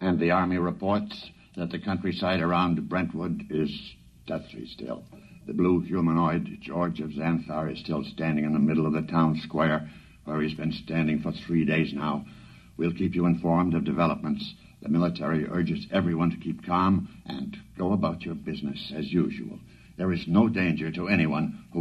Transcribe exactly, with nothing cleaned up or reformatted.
And the Army reports that the countryside around Brentwood is deathly still. The blue humanoid, George of Xanthar, is still standing in the middle of the town square, where he's been standing for three days now. We'll keep you informed of developments. The military urges everyone to keep calm and go about your business as usual. There is no danger to anyone who